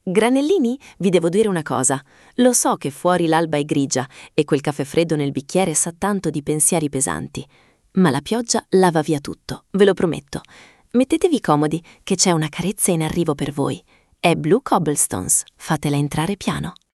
Granellini, vi devo dire una cosa. Lo so che fuori l'alba è grigia e quel caffè freddo nel bicchiere sa tanto di pensieri pesanti. Ma la pioggia lava via tutto, ve lo prometto. Mettetevi comodi, che c'è una carezza in arrivo per voi. È Blue Cobblestones, fatela entrare piano.